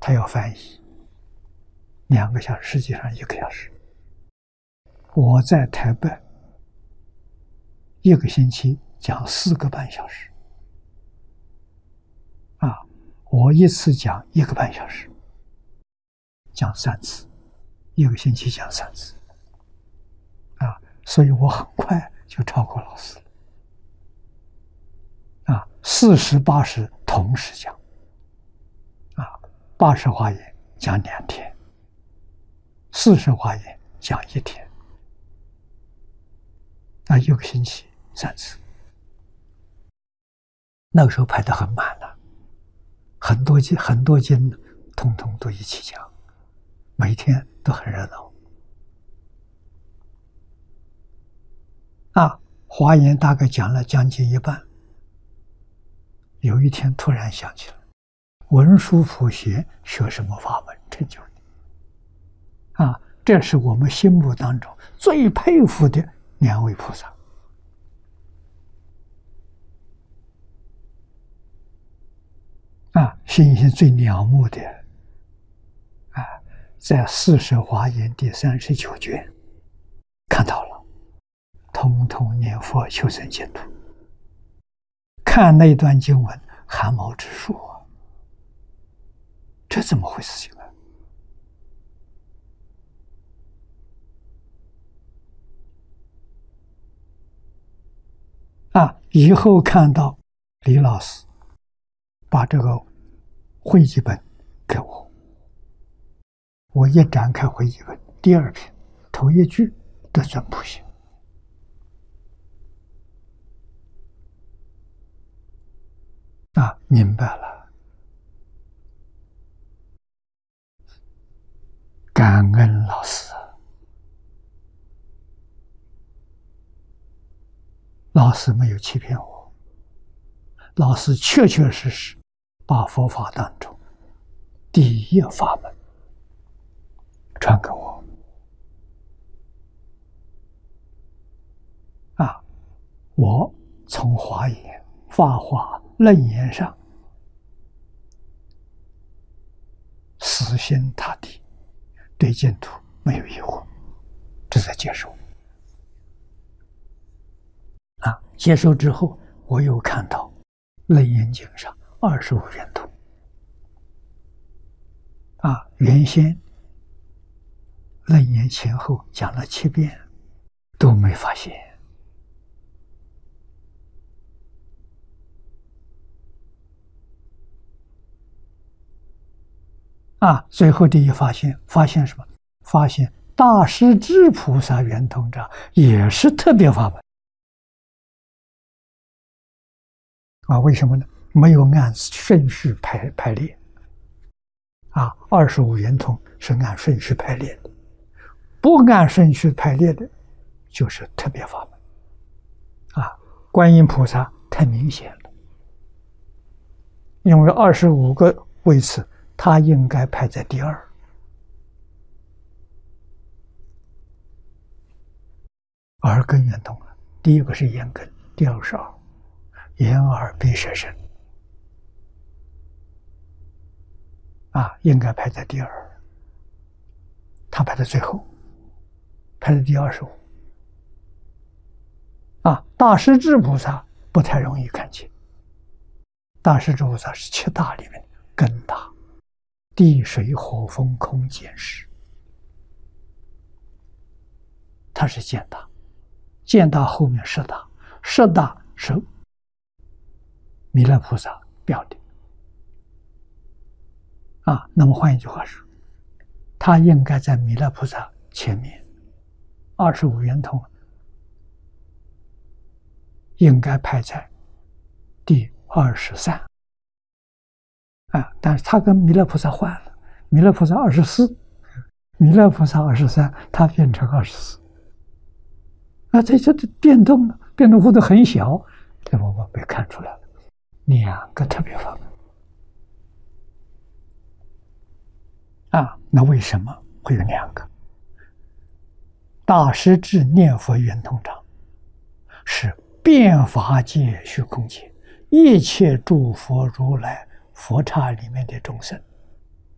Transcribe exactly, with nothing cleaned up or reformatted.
他要翻译两个小时，实际上一个小时。我在台北一个星期讲四个半小时，啊，我一次讲一个半小时，讲三次，一个星期讲三次，啊，所以我很快就超过老师了。啊，四十八十同时讲，啊，八十华严讲两天，四十华严讲一天，啊，一个星期三次。那个时候排得很满了，很多经很多经通通都一起讲，每天都很热闹。啊，华严大概讲了将近一半。有一天突然想起来，文殊普贤学什么法门成就的？啊，这是我们心目当中最佩服的两位菩萨。啊，心性最了目的，啊，在四十华严第三十九卷看到了，通通念佛求生净土。看那段经文，汗毛直竖啊！这怎么回事情啊？啊，以后看到李老师把这个会集本给我，我一展开会集本，第二篇头一句得尊普贤。啊，明白了，感恩老师，老师没有欺骗我，老师确确实实把佛法当中第一法门传给我。啊，我从华严、法华、楞严上死心塌地，对净土没有疑惑，这才接受。啊，接受之后，我又看到楞严经上二十五圆通，啊，原先楞严前后讲了七遍，都没发现。啊，最后第一发现，发现什么？发现大势至菩萨圆通章也是特别法门。啊，为什么呢？没有按顺序排排列。啊，二十五圆通是按顺序排列的，不按顺序排列的，就是特别法门。啊，观音菩萨太明显了，因为二十五个位次。他应该排在第二，耳根圆通了。第一个是眼根，第二个是耳，眼耳鼻舌身，啊，应该排在第二，他排在最后，排在第二十五。啊，大势至菩萨不太容易看清，大势至菩萨是七大里面根大。地水火风空见识，它是见大，见大后面识大，识大是弥勒菩萨表的。啊，那么换一句话说，他应该在弥勒菩萨前面，二十五圆通应该排在第二十三。啊！但是他跟弥勒菩萨换了，弥勒菩萨二十四，弥勒菩萨二十三，他变成二十四。啊，这这这变动了，变动幅度很小，这我们被看出来了，两个特别法门。啊，那为什么会有两个？大势至念佛圆通章是遍法界虚空界一切诸佛如来佛刹里面的众生